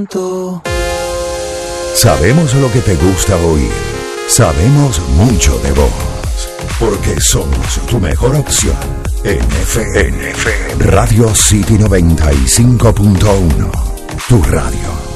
Sabemos lo que te gusta oír. Sabemos mucho de vos. Porque somos tu mejor opción. NF Radio City 95.1. Tu radio.